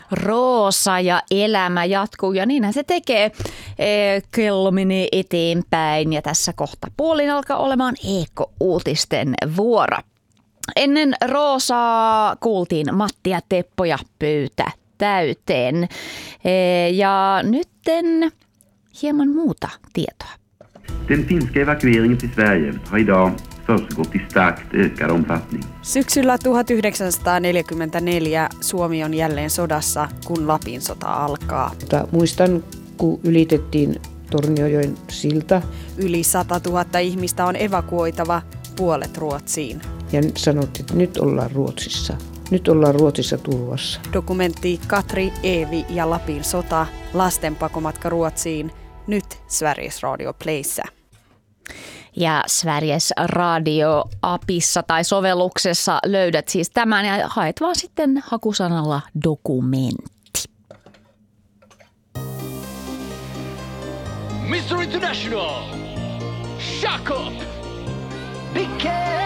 Roosa ja elämä jatkuu ja niinhän se tekee. Kello menee eteenpäin ja tässä kohta puolin alkaa olemaan Eko-uutisten vuoro. Ennen Roosaa kuultiin Matti ja Teppo ja pöytä täyteen. Ja nytten hieman muuta tietoa. Den finska evakueringen till Sverige har idag försiggått i starkt ökad omfattning. Syksyllä 1944 Suomi on jälleen sodassa, kun Lapin sota alkaa. Muistan, kun ylitettiin Torniojoen silta. Yli 100 000 ihmistä on evakuoitava, puolet Ruotsiin. Ja sanottiin, että nyt ollaan Ruotsissa. Nyt ollaan Ruotsissa turvassa. Dokumentti Katri, Eevi ja Lapin sota, lasten pakomatka Ruotsiin, nyt Sveriges Radio Playssä. Ja Sveriges Radio-apissa tai sovelluksessa löydät siis tämän ja haet vaan sitten hakusanalla dokumentti. Mr. International, Shaka, Big Cat.